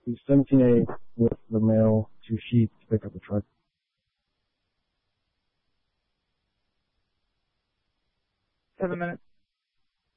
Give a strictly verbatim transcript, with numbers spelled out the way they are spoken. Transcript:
Leave seventeen A with the mail to Sheets to pick up the truck. Seven minutes.